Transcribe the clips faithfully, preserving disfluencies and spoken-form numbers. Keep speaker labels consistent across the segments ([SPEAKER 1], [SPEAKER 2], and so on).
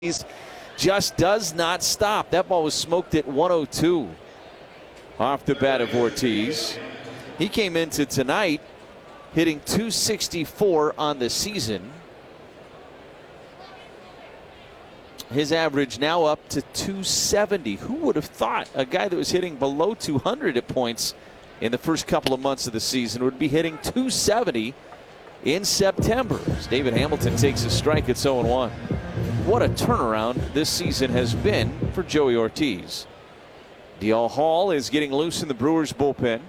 [SPEAKER 1] just does not stop. That ball was smoked at one oh two off the bat of Ortiz. He came into tonight hitting two sixty-four on the season. His average now up to two seventy. Who would have thought a guy that was hitting below two hundred at points in the first couple of months of the season would be hitting two seventy in September? As David Hamilton takes a strike at oh one. What a turnaround this season has been for Joey Ortiz. D L Hall is getting loose in the Brewers bullpen.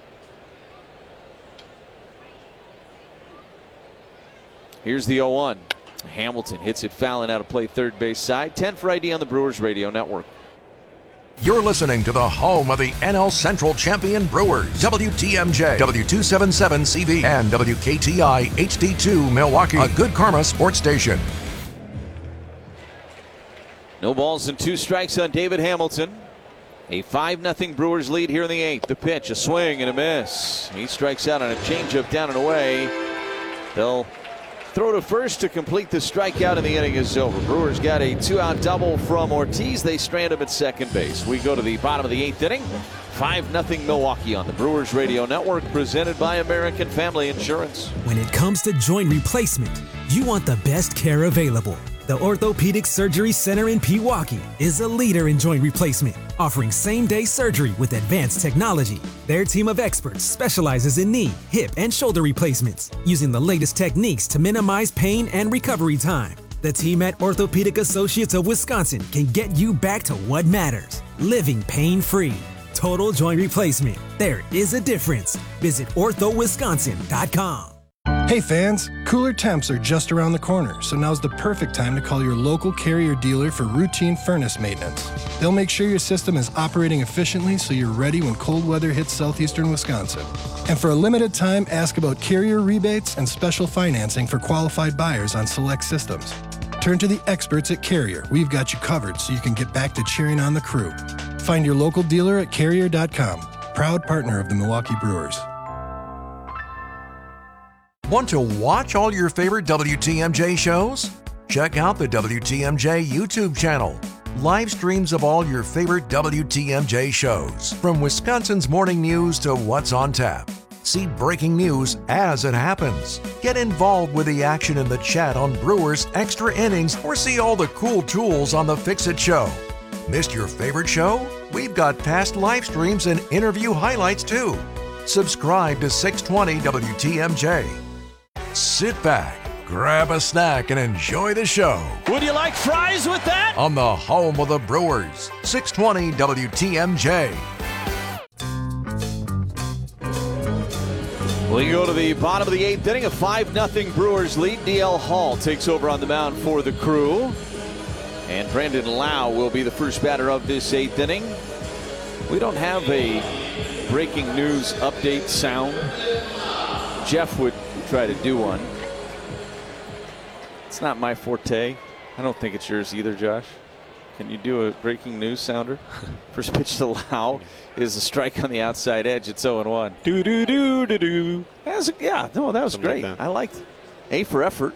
[SPEAKER 1] Here's the oh one. Hamilton hits it fouling out of play third base side. ten for I D on the Brewers Radio Network.
[SPEAKER 2] You're listening to the home of the N L Central champion Brewers. W T M J, W two seventy-seven C V, and W K T I H D two Milwaukee, a Good Karma sports station.
[SPEAKER 1] No balls and two strikes on David Hamilton. A five nothing Brewers lead here in the eighth. The pitch, a swing and a miss. He strikes out on a changeup down and away. They'll throw to first to complete the strikeout, and the inning is over. Brewers got a two-out double from Ortiz. They strand him at second base. We go to the bottom of the eighth inning. five nothing Milwaukee on the Brewers Radio Network, presented by American Family Insurance.
[SPEAKER 3] When it comes to joint replacement, you want the best care available. The Orthopedic Surgery Center in Pewaukee is a leader in joint replacement, offering same-day surgery with advanced technology. Their team of experts specializes in knee, hip, and shoulder replacements, using the latest techniques to minimize pain and recovery time. The team at Orthopedic Associates of Wisconsin can get you back to what matters, living pain-free. Total joint replacement. There is a difference. Visit ortho wisconsin dot com.
[SPEAKER 4] Hey fans, cooler temps are just around the corner, so now's the perfect time to call your local Carrier dealer for routine furnace maintenance. They'll make sure your system is operating efficiently so you're ready when cold weather hits southeastern Wisconsin. And for a limited time, ask about Carrier rebates and special financing for qualified buyers on select systems. Turn to the experts at Carrier. We've got you covered so you can get back to cheering on the crew. Find your local dealer at carrier dot com, proud partner of the Milwaukee Brewers.
[SPEAKER 2] Want to watch all your favorite W T M J shows? Check out the W T M J YouTube channel. Live streams of all your favorite W T M J shows, from Wisconsin's morning news to what's on tap. See breaking news as it happens. Get involved with the action in the chat on Brewers Extra Innings, or see all the cool tools on the Fix-It Show. Missed your favorite show? We've got past live streams and interview highlights too. Subscribe to six twenty W T M J. Sit back, grab a snack, and enjoy the show.
[SPEAKER 1] Would you like fries with that?
[SPEAKER 2] On the home of the Brewers, six twenty W T M J.
[SPEAKER 1] We go to the bottom of the eighth inning, a five nothing Brewers lead. D L Hall takes over on the mound for the Crew. And Brandon Lau will be the first batter of this eighth inning. We don't have a breaking news update sound. Jeff would try to do one. It's not my forte. I don't think it's yours either, Josh. Can you do a breaking news sounder? First pitch to Lau is a strike on the outside edge. It's oh one. Do do do do do. That was, yeah, no, that was Something great. Like that. I liked it. A for effort.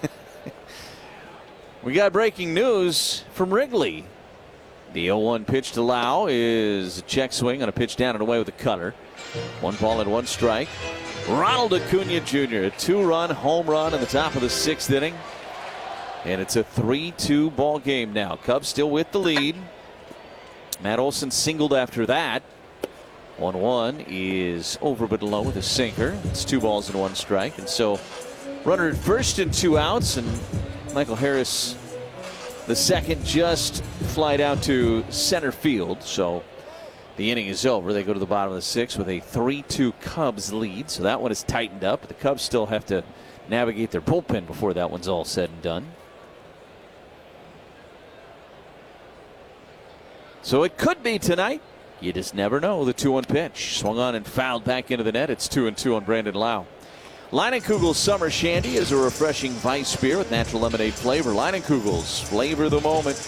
[SPEAKER 1] We got breaking news from Wrigley. The oh one pitch to Lau is a check swing on a pitch down and away with a cutter. One ball and one strike. Ronald Acuna Junior, a two-run home run in the top of the sixth inning. And it's a three two ball game now. Cubs still with the lead. Matt Olson singled after that. one one is over but low with a sinker. It's two balls and one strike. And so runner at first and two outs. And Michael Harris, the second, just flied out to center field. So the inning is over. They go to the bottom of the sixth with a three two Cubs lead. So that one is tightened up. The Cubs still have to navigate their bullpen before that one's all said and done. So it could be tonight. You just never know. The two one pitch swung on and fouled back into the net. It's two and two on Brandon Lau. Leinenkugel's Summer Shandy is a refreshing Weiss beer with natural lemonade flavor. Leinenkugel's, flavor the moment.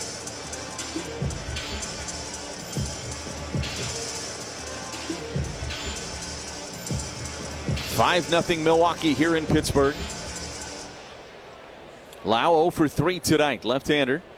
[SPEAKER 1] five nothing Milwaukee here in Pittsburgh. Lau oh for three tonight, left-hander.